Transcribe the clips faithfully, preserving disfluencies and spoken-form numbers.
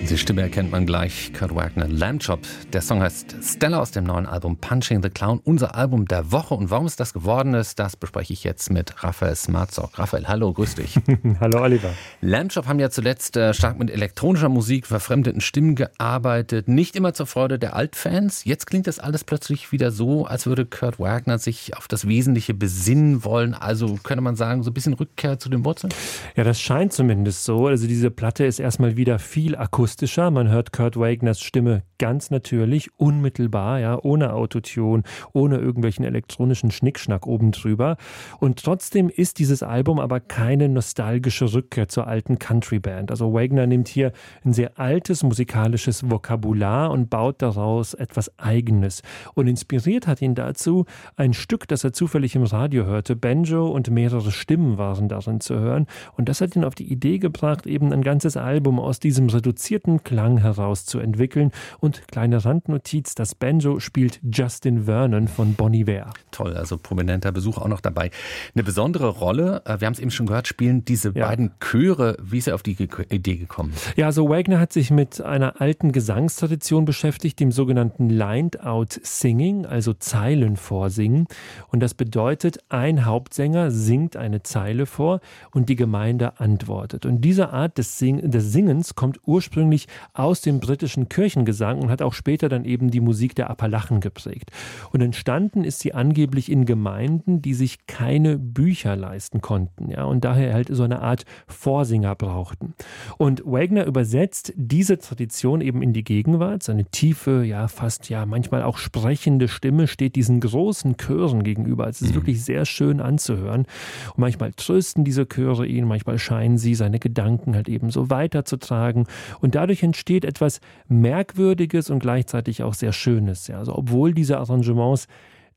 Die Stimme erkennt man gleich, Kurt Wagner, Lamb Chop. Der Song heißt Stella aus dem neuen Album Punching the Clown, unser Album der Woche. Und warum es das geworden ist, das bespreche ich jetzt mit Raphael Smartsock. Raphael, hallo, grüß dich. Hallo Oliver. Lamb Chop haben ja zuletzt äh, stark mit elektronischer Musik, verfremdeten Stimmen gearbeitet, nicht immer zur Freude der Altfans. Jetzt klingt das alles plötzlich wieder so, als würde Kurt Wagner sich auf das Wesentliche besinnen wollen. Also könnte man sagen, so ein bisschen Rückkehr zu den Wurzeln? Ja, das scheint zumindest so. Also diese Platte ist erstmal wieder viel akustischer. Man hört Kurt Wagners Stimme ganz natürlich, unmittelbar, ja, ohne Autotune, ohne irgendwelchen elektronischen Schnickschnack oben drüber. Und trotzdem ist dieses Album aber keine nostalgische Rückkehr zur alten Countryband. Also Wagner nimmt hier ein sehr altes musikalisches Vokabular und baut daraus etwas Eigenes. Und inspiriert hat ihn dazu ein Stück, das er zufällig im Radio hörte. Banjo und mehrere Stimmen waren darin zu hören. Und das hat ihn auf die Idee gebracht, eben ein ganzes Album aus diesem reduzierten Klang heraus zu entwickeln. Und kleine Randnotiz, das Banjo spielt Justin Vernon von Bon Iver. Toll, also prominenter Besuch auch noch dabei. Eine besondere Rolle, wir haben es eben schon gehört, spielen diese ja. beiden Chöre. Wie ist er auf die Idee gekommen? Ja, also Wagner hat sich mit einer alten Gesangstradition beschäftigt, dem sogenannten Lined-Out Singing, also Zeilen vorsingen. Und das bedeutet, ein Hauptsänger singt eine Zeile vor und die Gemeinde antwortet. Und diese Art des, Sing- des Singens kommt ursprünglich aus dem britischen Kirchengesang und hat auch später dann eben die Musik der Appalachen geprägt. Und entstanden ist sie angeblich in Gemeinden, die sich keine Bücher leisten konnten, ja, und daher halt so eine Art Vorsinger brauchten. Und Wagner übersetzt diese Tradition eben in die Gegenwart. Seine tiefe, ja, fast ja manchmal auch sprechende Stimme steht diesen großen Chören gegenüber. Es ist mhm. wirklich sehr schön anzuhören. Und manchmal trösten diese Chöre ihn, manchmal scheinen sie seine Gedanken halt eben so weiterzutragen. Und dadurch entsteht etwas Merkwürdiges und gleichzeitig auch sehr Schönes. Ja. Also obwohl diese Arrangements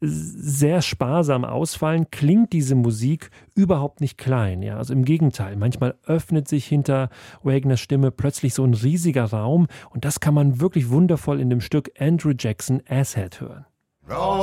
sehr sparsam ausfallen, klingt diese Musik überhaupt nicht klein. Ja. Also im Gegenteil, manchmal öffnet sich hinter Wagners Stimme plötzlich so ein riesiger Raum und das kann man wirklich wundervoll in dem Stück Andrew Jackson Asshead hören.